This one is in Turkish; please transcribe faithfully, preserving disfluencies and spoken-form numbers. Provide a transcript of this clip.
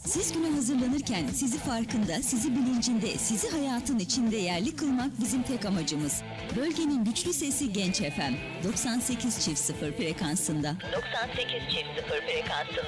Siz güne hazırlanırken sizi farkında, sizi bilincinde, sizi hayatın içinde yerli kılmak bizim tek amacımız. Bölgenin güçlü sesi Genç F M. doksan sekiz çift sıfır frekansında. doksan sekiz çift sıfır frekansında.